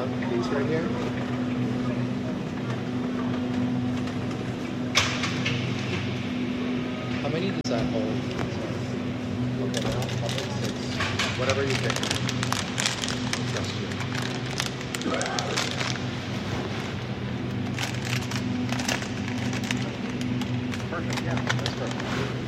piece right here. How many does that hold? Okay, now I'll take 6. Whatever you pick. Trust you. Perfect, yeah, that's perfect.